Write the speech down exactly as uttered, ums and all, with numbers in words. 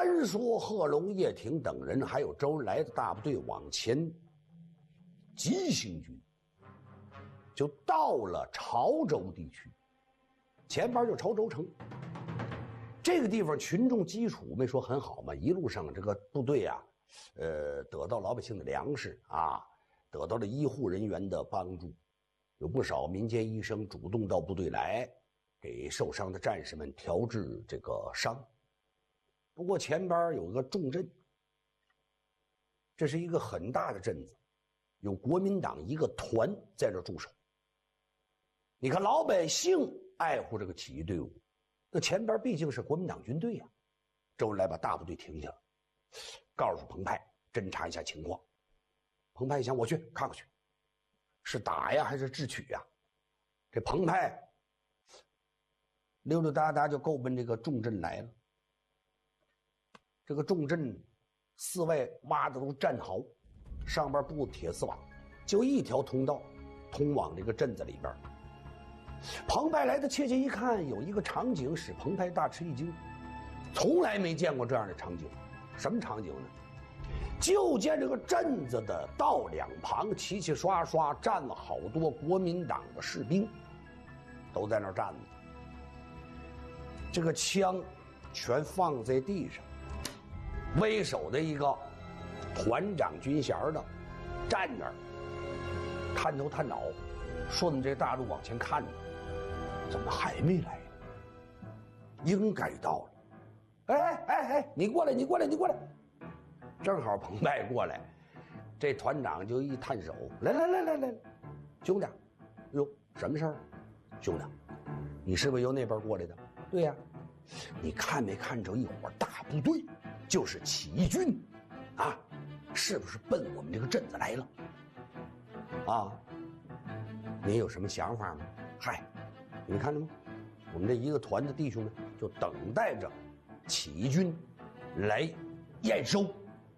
单说贺龙、叶挺等人，还有周恩来的大部队往前急行军，就到了潮州地区，前边就潮州城。这个地方群众基础没说很好嘛，一路上这个部队啊，呃，得到老百姓的粮食啊，得到了医护人员的帮助，有不少民间医生主动到部队来，给受伤的战士们调治这个伤。不过前边有个重镇，这是一个很大的镇子，有国民党一个团在这驻守。你看老百姓爱护这个起义队伍，那前边毕竟是国民党军队呀、啊。周恩来把大部队停下了，告诉彭湃侦查一下情况。彭湃一想，我去看过去，是打呀还是智取呀？这彭湃溜溜达达就够奔这个重镇来了。这个重镇四外挖的都战壕，上边布铁丝网，就一条通道通往这个镇子里边。彭湃来的切切一看，有一个场景使彭湃大吃一惊，从来没见过这样的场景。什么场景呢？就见这个镇子的道两旁齐齐刷刷站了好多国民党的士兵，都在那儿站着，这个枪全放在地上，为首的一个团长军衔的站那儿，探头探脑，顺着大路往前看着，怎么还没来呀？应该到了。哎哎哎，你过来，你过来，你过来！正好彭湃过来，这团长就一探手，来来来来来，兄弟，哟，什么事儿？兄弟，你是不是由那边过来的？对呀、啊，你看没看着一伙大部队，就是起义军，啊，是不是奔我们这个镇子来了？啊，你有什么想法吗？嗨，你看着吗？我们这一个团的弟兄呢，就等待着起义军来验收。